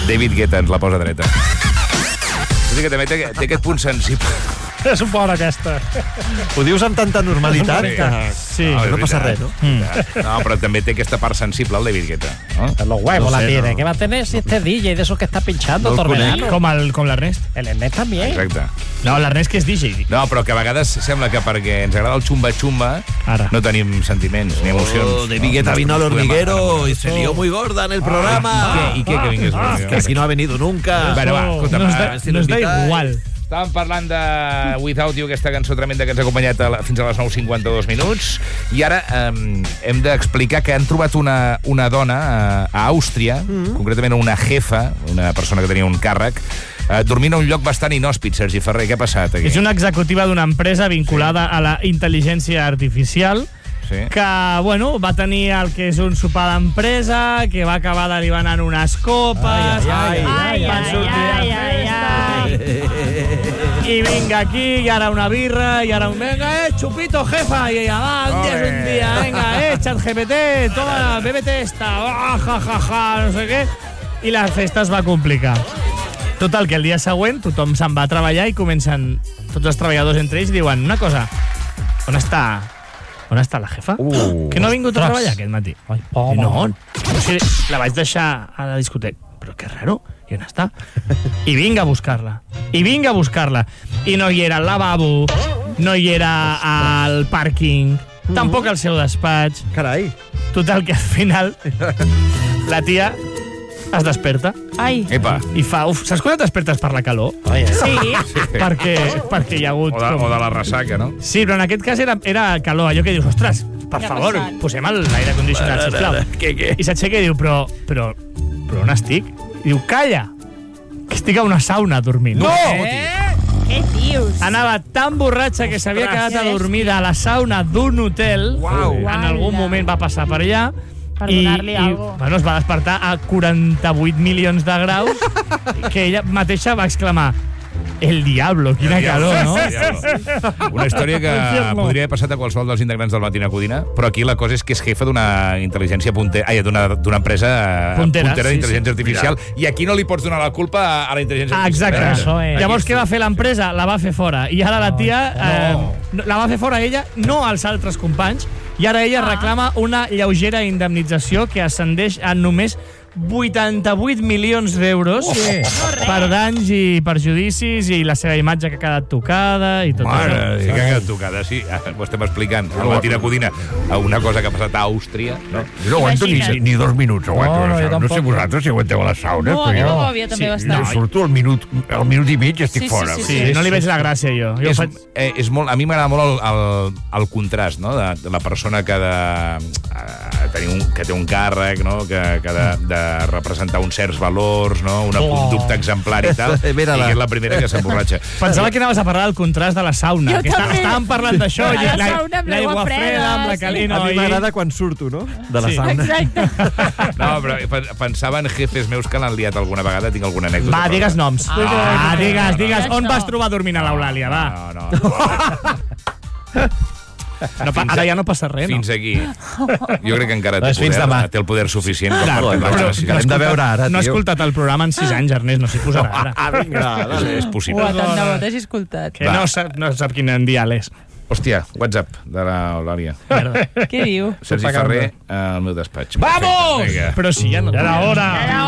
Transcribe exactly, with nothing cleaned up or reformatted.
David Guetta ens la posa dreta. Vull dir que també té, té aquest punt sensible. És un bona, aquesta. Ho dius amb tanta normalitat que Sí. no, no passa res, no? Mm. No, però també té aquesta part sensible, el David Guetta. No? Los huevos No la sé, tiene. no. ¿Qué va a tener si este D J de esos que está pinchando No el todo el conec. verano? Com el- com l'Ernest. El Ernest también. Exacte. No, l'Ernest que és D J. No, però que a vegades sembla que perquè ens agrada el xumba-xumba Ara. no tenim sentiments ni emocions. Oh, David Guetta vino al hormiguero y se lió muy gorda en el programa. I què, que vingués? Que aquí no ha venido nunca. Bueno, va, escolta, no, va, es da, a ver si no lo es da invitáis. igual. Estàvem parlant de Without You, aquesta cançó tremenda que ens ha acompanyat a la, fins a les nou cinquanta-dos minuts, i ara eh, hem d'explicar que han trobat una, una dona a, a Àustria, mm-hmm. concretament una jefa, una persona que tenia un càrrec, eh, dormint a un lloc bastant inhòspit. Sergi Ferrer, què ha passat aquí? És una executiva d'una empresa vinculada sí. a la intel·ligència artificial Sí. que, bueno, va tenir el que és un sopar d'empresa, que va acabar derivant en unes copes... Ai, ai, ai, van ai, sortir ai, a festa, i vinga aquí, i ara una birra, i ara un... Venga, eh, chupito, jefa! I ella, va, un dia és un dia, venga, eh, chat G P T, toma, bébete esta, ah, ja, ja, ja, no sé què... I la festa es va complicar. Total, que el dia següent tothom se'n va a treballar i comencen tots els treballadors entre ells i diuen una cosa, on està... On està la jefa? Uh, que no ha vingut a treballar aquest matí. Ai, I pobre. no, o sigui, la vaig deixar a la discoteca. Però que raro, i on està? I vinga a buscar-la. I vinga a buscar-la. I no hi era al lavabo, no hi era al pàrquing, tampoc al seu despatx. Carai. Total, que al final la tia es desperta Ai. Epa. i fa... Uf, saps quan et despertes per la calor? Ai, ai. Sí. Perquè, perquè hi ha hagut... O de, com- o de la ressaca, no? Sí, però en aquest cas era, era calor, allò que dius, ostres, per Què ha favor, passat? posem el- l'aire condicionat, sisplau. Què, què? I s'aixeca i diu, però, però, però on estic? I diu, calla, que estic a una sauna dormint. No! Què dius? Anava tan borratxa que s'havia Ostres, quedat que adormida a la sauna d'un hotel. Uau. En algun Uala. moment va passar per allà. Per i, donar-li i algo. bueno, es va despertar a quaranta-vuit milions de graus que ella mateixa va exclamar el diablo, quina calor, no? Una història que podria haver passat a qualsevol dels integrants del Matina Codina, però aquí la cosa és que és jefa d'una intel·ligència puntera, ai, d'una d'una empresa eh, Puntera, puntera sí, d'intel·ligència sí. artificial, i aquí no li pots donar la culpa a, a la intel·ligència Ah, artificial. exacte. Això és- Llavors, què va fer l'empresa? La va fer fora. I ara la tia... Eh, la va fer fora ella, no als altres companys, i ara ella reclama una lleugera indemnització que ascendeix a només vuitanta-vuit milions d'euros per danys i perjudicis i la seva imatge que ha quedat tocada i tot Mare, això. sí que ha quedat tocada, sí. Ho estem explicant. El Matina Codina, una cosa que ha passat a Àustria, no? Jo no aguanto ni, Imagina't. ni dos minuts, aguanto No, a la no, jo sauna. No sé tampoc. vosaltres si aguanteu a la sauna, No, a mi però jo... m'agòbia també bastant. Jo surto al minut, al minut i mig i estic Sí, sí, fora. sí, Sí, no li veig la gràcia, jo. jo És, faig... eh, és molt, a mi m'agrada molt el, el, el contrast, no?, de, de la persona que ha de, eh, tenir un, que té un càrrec, no?, que, que ha de, de representar uns certs valors, no?, una Oh. conducta exemplar i tal, i Mira-la. que és la primera que s'emborratxa. Pensava que anaves a parlar del contrast de la sauna. Jo que està, també. estàvem parlant d'això. De la i sauna amb l'aigua freda, amb la sí. calina. A mi i- m'agrada quan surto, no? De la Sí. sauna. Exacte. No, però pe- pensava en jefes meus que l'han liat alguna vegada, tinc alguna anècdota. Va, però- digues noms. Ah, Ah, digues, digues. no. On vas trobar dormint a l'Eulàlia, va? No, no, no. No, pa- ara ja no passa res, no? Fins aquí. Jo crec que encara té Doncs fins poder, demà. té el poder suficient. com Clar, per però- prendre però- decisions. que l'hem de veure ara, No ha tio. escoltat el programa en sis anys, Ernest, no s'hi posarà ara. Ah, vinga, És, dale. és possible. Ua, tant de bo t'hagi escoltat. Que no sap, no sap quin dial és. Hòstia, WhatsApp de l'Eulàlia. Merda. Què diu? Sergi Ferrer, al meu despatx. Vamos! Perfecte, vinga. Però si ja no... Ja era hora. Era